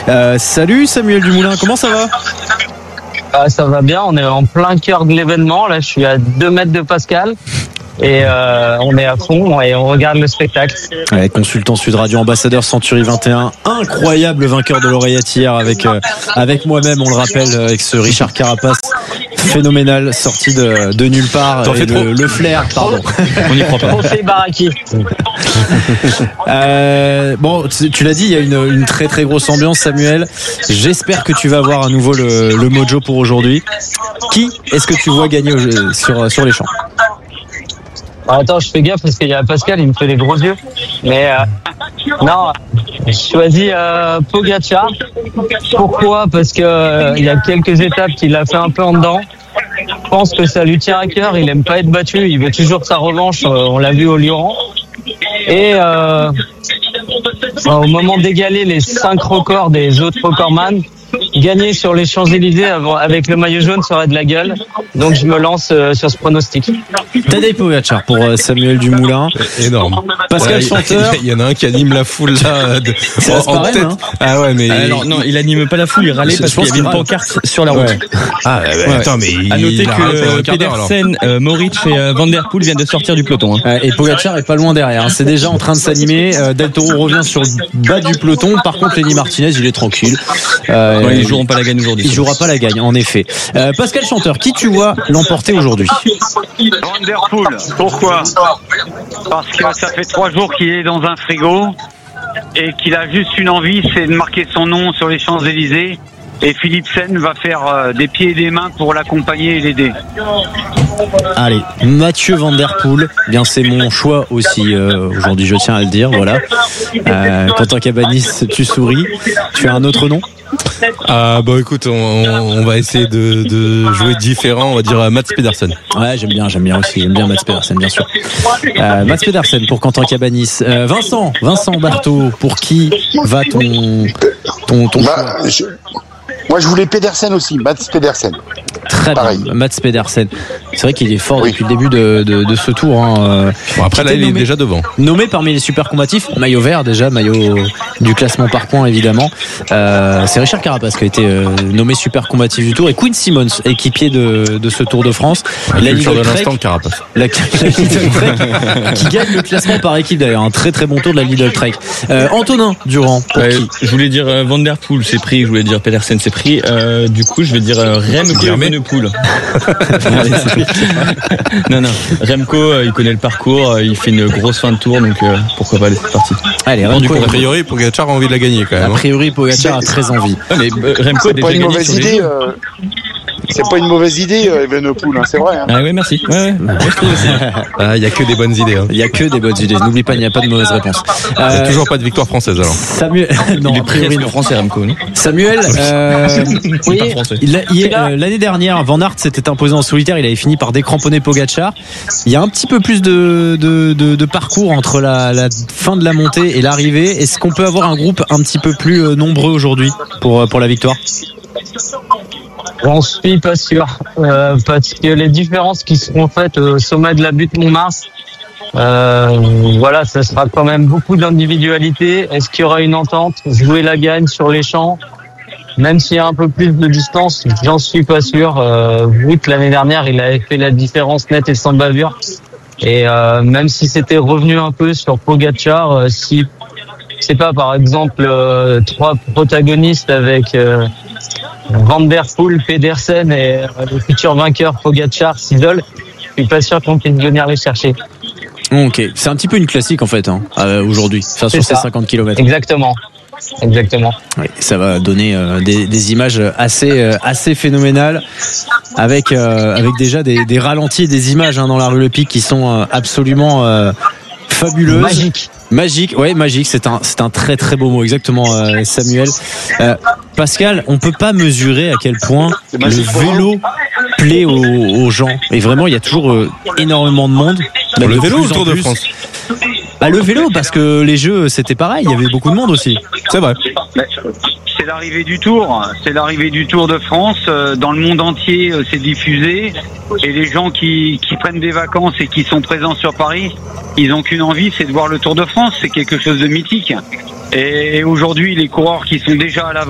Salut Samuel Dumoulin, comment ça va? Ça va bien, on est en plein cœur de l'événement. Là, je suis à 2 mètres de Pascal. Et on est à fond et on regarde le spectacle. Ouais, consultant Sud Radio, ambassadeur Century 21, incroyable vainqueur de l'oreillette hier avec moi-même, on le rappelle, avec ce Richard Carapace phénoménal, sorti de nulle part. T'en fais trop. Le flair, pardon. On y croit pas. Trophée Baraki. Bon, tu l'as dit, il y a une très très grosse ambiance, Samuel. J'espère que tu vas avoir à nouveau le mojo pour aujourd'hui. Qui est-ce que tu vois gagner sur les champs? Attends, je fais gaffe parce qu'il y a Pascal, il me fait des gros yeux. Mais non, je choisis Pogačar. Pourquoi? Parce que il y a quelques étapes qu'il a fait un peu en dedans. Je pense que ça lui tient à cœur. Il aime pas être battu. Il veut toujours sa revanche. On l'a vu au Lyon. Et au moment d'égaler les 5 records des autres recordman, gagner sur les Champs-Élysées avec le maillot jaune serait de la gueule. Donc je me lance sur ce pronostic. Tadej Pogačar pour Samuel Dumoulin. Énorme. Pascal Chanteur. Il y en a un qui anime la foule là. C'est en tête. hein. Ah ouais, mais. Alors non, il anime pas la foule, il râlait parce qu'il y avait une pancarte sur la route. Ouais. Ah ouais. Attends, mais À noter il a raté pendant un que quart d'heure, alors. Pedersen, Moritz et Van Der Poel viennent de sortir du peloton. Et Pogačar est pas loin derrière. C'est déjà en train de s'animer. Del Toro revient sur le bas du peloton. Par contre, Lenny Martinez, il est tranquille. Ils joueront pas la gagne aujourd'hui. Il jouera pas la gagne, en effet. Pascal Chanteur, qui tu vois l'emporter aujourd'hui? Van Der Poel. Pourquoi? Parce que ça fait 3 jours qu'il est dans un frigo et qu'il a juste une envie, c'est de marquer son nom sur les Champs-Élysées. Et Philipsen va faire des pieds et des mains pour l'accompagner et l'aider. Allez, Mathieu Van Der Poel. Bien, c'est mon choix aussi aujourd'hui, je tiens à le dire. Voilà. Quentin Cabanis, tu souris. Tu as un autre nom? Ah bah écoute, on va essayer de jouer différent. On va dire Mats Pedersen. Ouais, j'aime bien aussi. J'aime bien Mats Pedersen, bien sûr. Mats Pedersen pour Quentin Cabanis. Vincent Barthaud, pour qui va ton choix? Moi, je voulais Pedersen aussi, Mats Pedersen. Très pareil. bien, Mats Pedersen. C'est vrai qu'il est fort depuis le début de ce tour. Hein. Bon, après là, il est déjà devant. Nommé parmi les super combatifs, maillot vert déjà, maillot du classement par points évidemment. C'est Richard Carapace qui a été nommé super combatif du tour et Quinn Simmons, équipier de ce Tour de France. La culture de l'instant de Carapace. La Lidl Trek qui gagne le classement par équipe d'ailleurs. Un très très bon tour de la Lidl Trek. Antonin Durand, pour qui? Je voulais dire Van Der Poel, c'est pris. Je voulais dire Pedersen, c'est pris. Du coup, je vais dire Remco Evenepoel. Non, Remco, il connaît le parcours, il fait une grosse fin de tour, donc pourquoi pas, c'est parti. Allez, Remco, a priori, Pogačar a envie de la gagner quand même. A priori, Pogačar a très envie. Mais Remco a déjà pas une gagné mauvaise sur les idée. jours. C'est pas une mauvaise idée, Evenepoel, hein, c'est vrai. Hein. Ah oui, merci. Ouais. Il y a que des bonnes idées. Hein. Il y a que des bonnes idées. N'oublie pas, il n'y a pas de mauvaise réponse. Il n'y a toujours pas de victoire française alors. Samuel, non, Il est presque français, Remco, non? Samuel, Oui, pas français. l'année dernière, Van Aert s'était imposé en solitaire. Il avait fini par décramponner Pogačar. Il y a un petit peu plus de parcours entre la fin de la montée et l'arrivée. Est-ce qu'on peut avoir un groupe un petit peu plus nombreux aujourd'hui pour la victoire? J'en suis pas sûr. Parce que les différences qui seront faites au sommet de la butte Montmartre, voilà, ça sera quand même beaucoup d'individualité. Est-ce qu'il y aura une entente? Jouer la gagne sur les champs? Même s'il y a un peu plus de distance, j'en suis pas sûr. Vu que l'année dernière, il avait fait la différence nette et sans bavure. Et même si c'était revenu un peu sur Pogačar, si c'est pas par exemple 3 protagonistes avec Van Der Poel, Pedersen et le futur vainqueur Pogačar s'isole, je suis pas sûr qu'on puisse venir les chercher. Ok, c'est un petit peu une classique en fait aujourd'hui, sur ces 50 km. Exactement. Oui, ça va donner des images assez phénoménales avec déjà des ralentis et des images dans la rue Le Pic qui sont absolument fabuleuses. Magique, ouais, magique, c'est un très très beau mot, exactement, Samuel. Pascal, on peut pas mesurer à quel point le vélo plaît aux gens. Et vraiment, il y a toujours énormément de monde. Le vélo ou le Tour de France? Le vélo, parce que les Jeux, c'était pareil, il y avait beaucoup de monde aussi. C'est vrai. C'est l'arrivée du Tour. C'est l'arrivée du Tour de France. Dans le monde entier, c'est diffusé. Et les gens qui prennent des vacances et qui sont présents sur Paris, ils n'ont qu'une envie, c'est de voir le Tour de France. C'est quelque chose de mythique. Et aujourd'hui, les coureurs qui sont déjà à l'avant